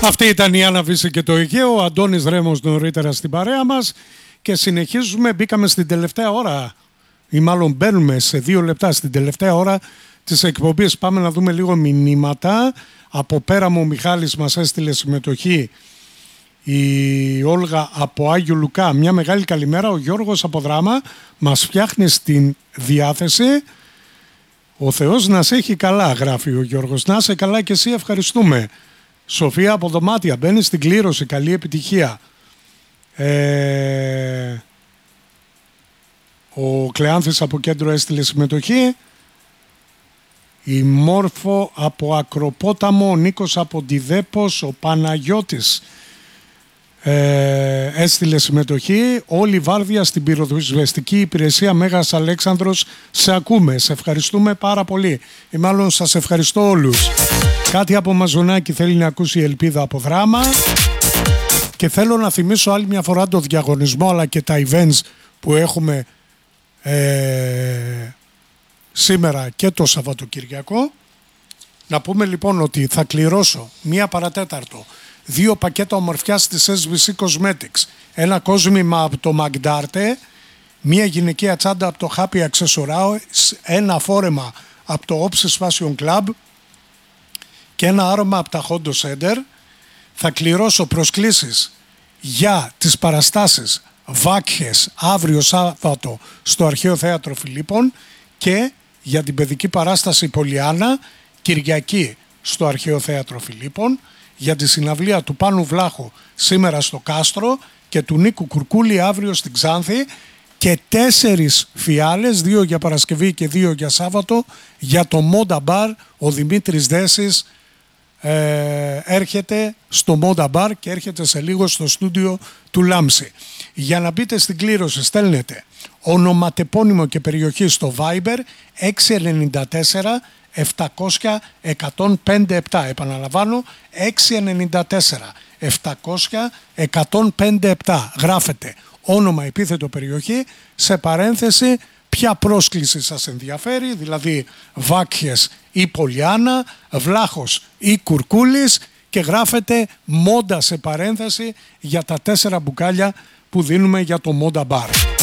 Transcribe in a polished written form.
Αυτή ήταν η Άννα Βύση και το Αιγαίο, ο Αντώνης Ρέμος νωρίτερα στην παρέα μας και συνεχίζουμε. Μπήκαμε στην τελευταία ώρα ή μάλλον μπαίνουμε σε 2 λεπτά στην τελευταία ώρα της εκπομπής. Πάμε να δούμε λίγο μηνύματα. Από Πέραμο ο Μιχάλης μας έστειλε συμμετοχή, η Όλγα από Άγιο Λουκά. Μια μεγάλη καλημέρα. Ο Γιώργος από Δράμα μας φτιάχνει στην διάθεση. Ο Θεός να σε έχει καλά, γράφει ο Γιώργος. Να σε καλά και εσύ, ευχαριστούμε. Σοφία από Δωμάτια μπαίνει στην κλήρωση. Καλή επιτυχία. Ο Κλεάνθης από Κέντρο έστειλε συμμετοχή. Η Μόρφο από Ακροπόταμο, ο Νίκος από Ντιδέπος, ο Παναγιώτης έστειλε συμμετοχή. Όλη η βάρδια στην πυροσβεστική υπηρεσία Μέγας Αλέξανδρος σε ακούμε. Σε ευχαριστούμε πάρα πολύ. Ή μάλλον σας ευχαριστώ όλους. Κάτι από Μαζονάκι θέλει να ακούσει η Ελπίδα από Δράμα. Και θέλω να θυμίσω άλλη μια φορά το διαγωνισμό αλλά και τα events που έχουμε σήμερα και το Σαββατοκυριακό. Να πούμε λοιπόν ότι θα κληρώσω 1 παρατέταρτο 2 πακέτα ομορφιάς της SVC Cosmetics, ένα κόσμημα από το Magdarte, 1 γυναικεία τσάντα από το Happy Accessories, ένα φόρεμα από το Opsis Fashion Club και ένα άρωμα από τα Hondo Center. Θα κληρώσω προσκλήσεις για τις παραστάσεις Βάκχες αύριο Σάββατο στο Αρχαίο Θέατρο Φιλίππων και για την παιδική παράσταση Πολιάννα Κυριακή στο Αρχαίο Θέατρο Φιλίππων, για τη συναυλία του Πάνου Βλάχου σήμερα στο Κάστρο και του Νίκου Κουρκούλη αύριο στην Ξάνθη και 4 φιάλες, 2 για Παρασκευή και 2 για Σάββατο για το Moda Bar. Ο Δημήτρης Δέσης έρχεται στο Moda Bar και έρχεται σε λίγο στο στούντιο του Λάμψη. Για να μπείτε στην κλήρωση στέλνετε ονοματεπώνυμο και περιοχή στο Viber 694 700 105-7. Επαναλαμβάνω 694 700 105-7. Γράφετε όνομα, επίθετο, περιοχή, σε παρένθεση ποια πρόσκληση σας ενδιαφέρει, δηλαδή Βάκχες ή Πολιάννα, Βλάχος ή Κουρκούλης, και γράφετε Μόντα σε παρένθεση για τα 4 μπουκάλια που δίνουμε για το Moda Bar.